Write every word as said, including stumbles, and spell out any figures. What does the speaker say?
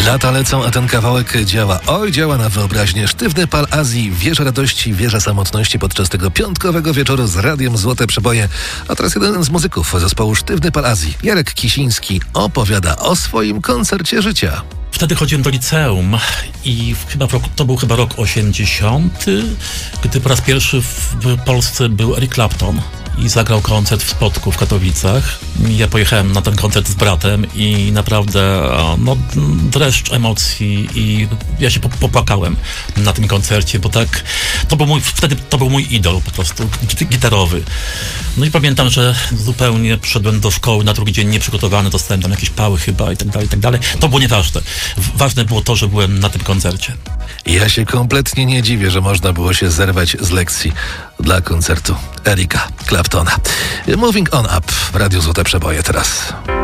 Lata lecą, a ten kawałek działa. Oj, działa na wyobraźnię. Sztywny Pal Azji, wieża radości, wieża samotności podczas tego piątkowego wieczoru z radiem Złote Przeboje. A teraz jeden z muzyków zespołu Sztywny Pal Azji, Jarek Kisiński, opowiada o swoim koncercie życia. Wtedy chodziłem do liceum i chyba w roku, to był chyba rok osiemdziesiąty, gdy po raz pierwszy w Polsce był Eric Clapton i zagrał koncert w Spodku w Katowicach. Ja pojechałem na ten koncert z bratem i naprawdę no, dreszcz emocji i ja się popłakałem na tym koncercie, bo tak, to był mój, wtedy to był mój idol po prostu, gitarowy. No i pamiętam, że zupełnie przyszedłem do szkoły na drugi dzień nieprzygotowany, dostałem tam jakieś pały chyba i tak dalej, i tak dalej. To było nieważne. Ważne było to, że byłem na tym koncercie. Ja się kompletnie nie dziwię, że można było się zerwać z lekcji dla koncertu Erika Claptona. Moving on up w Radiu Złote Przeboje teraz.